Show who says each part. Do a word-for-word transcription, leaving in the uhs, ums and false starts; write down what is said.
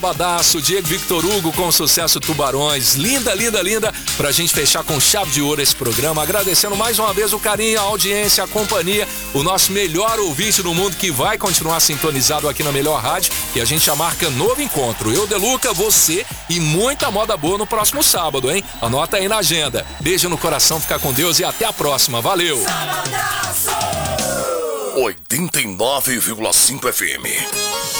Speaker 1: Badaço, Diego Victor Hugo com o sucesso Tubarões. Linda, linda, linda. Pra gente fechar com chave de ouro esse programa. Agradecendo mais uma vez o carinho, a audiência, a companhia. O nosso melhor ouvinte do mundo que vai continuar sintonizado aqui na Melhor Rádio. E a gente já marca novo encontro. Eu, Deluca, você e muita moda boa no próximo sábado, hein? Anota aí na agenda. Beijo no coração, fica com Deus e até a próxima. Valeu!
Speaker 2: oitenta e nove vírgula cinco F M.